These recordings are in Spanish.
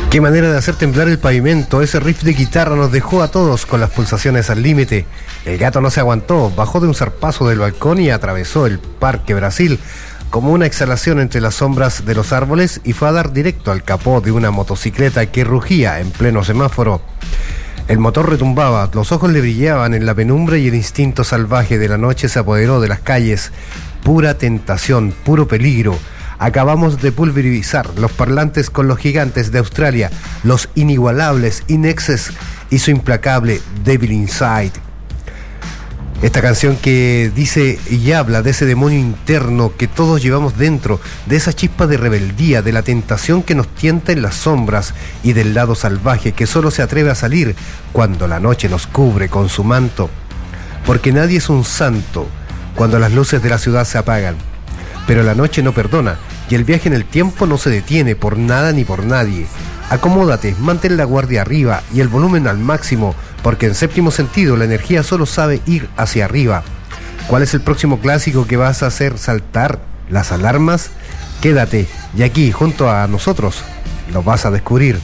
Qué manera de hacer temblar el pavimento. Ese riff de guitarra nos dejó a todos con las pulsaciones al límite. El gato no se aguantó, bajó de un zarpazo del balcón y atravesó el Parque Brasil como una exhalación entre las sombras de los árboles y fue a dar directo al capó de una motocicleta que rugía en pleno semáforo. El motor retumbaba, los ojos le brillaban en la penumbra y el instinto salvaje de la noche se apoderó de las calles. Pura tentación, puro peligro. Acabamos de pulverizar los parlantes con los gigantes de Australia, los inigualables Inexes y su implacable Devil Inside. Esta canción que dice y habla de ese demonio interno que todos llevamos dentro, de esa chispa de rebeldía, de la tentación que nos tienta en las sombras y del lado salvaje que solo se atreve a salir cuando la noche nos cubre con su manto. Porque nadie es un santo cuando las luces de la ciudad se apagan. Pero la noche no perdona y el viaje en el tiempo no se detiene por nada ni por nadie. Acomódate, mantén la guardia arriba y el volumen al máximo, porque en séptimo sentido la energía solo sabe ir hacia arriba. ¿Cuál es el próximo clásico que vas a hacer saltar las alarmas? Quédate y aquí junto a nosotros lo vas a descubrir.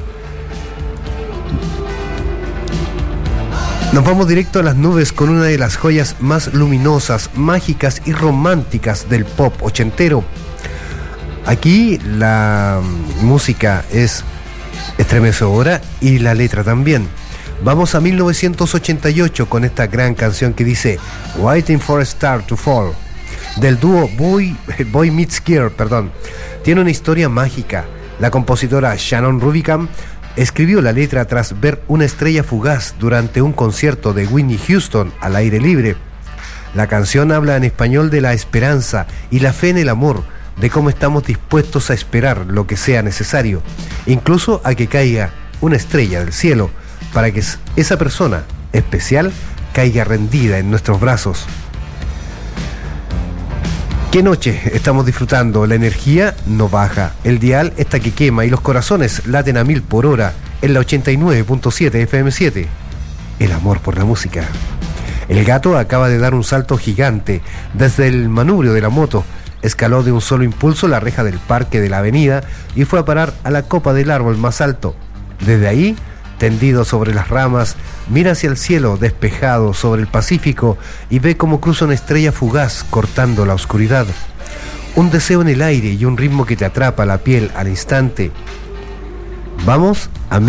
Nos vamos directo a las nubes con una de las joyas más luminosas, mágicas y románticas del pop ochentero. Aquí la música es estremecedora y la letra también. Vamos a 1988 con esta gran canción que dice Waiting for a Star to Fall, del dúo Boy Meets Girl, Tiene una historia mágica. La compositora Shannon Rubicam escribió la letra tras ver una estrella fugaz durante un concierto de Whitney Houston al aire libre. La canción habla en español de la esperanza y la fe en el amor, de cómo estamos dispuestos a esperar lo que sea necesario, incluso a que caiga una estrella del cielo, para que esa persona especial caiga rendida en nuestros brazos. ¿Qué noche estamos disfrutando? La energía no baja, el dial está que quema y los corazones laten a 1000 por hora en la 89.7 FM7. El amor por la música. El gato acaba de dar un salto gigante desde el manubrio de la moto, escaló de un solo impulso la reja del parque de la avenida y fue a parar a la copa del árbol más alto. Desde ahí, tendido sobre las ramas, mira hacia el cielo despejado sobre el Pacífico y ve cómo cruza una estrella fugaz cortando la oscuridad. Un deseo en el aire y un ritmo que te atrapa la piel al instante. Vamos a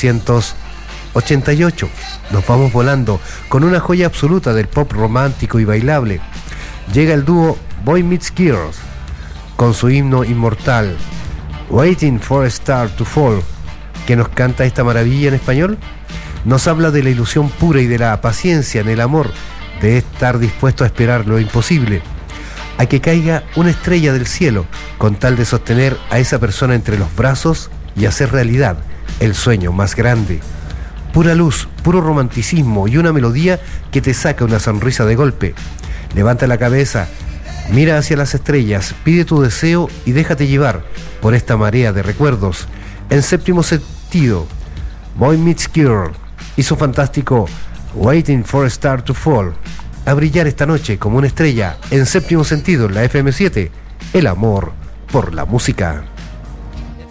1988. Nos vamos volando con una joya absoluta del pop romántico y bailable. Llega el dúo Boy Meets Girls con su himno inmortal Waiting for a Star to Fall, que nos canta esta maravilla en español. Nos habla de la ilusión pura y de la paciencia en el amor, de estar dispuesto a esperar lo imposible, a que caiga una estrella del cielo con tal de sostener a esa persona entre los brazos y hacer realidad el sueño más grande. Pura luz, puro romanticismo y una melodía que te saca una sonrisa de golpe. Levanta la cabeza, mira hacia las estrellas, pide tu deseo y déjate llevar por esta marea de recuerdos. En séptimo sentido, Boy Meets Girl y su fantástico Waiting for a Star to Fall, a brillar esta noche como una estrella en séptimo sentido en la FM7, el amor por la música.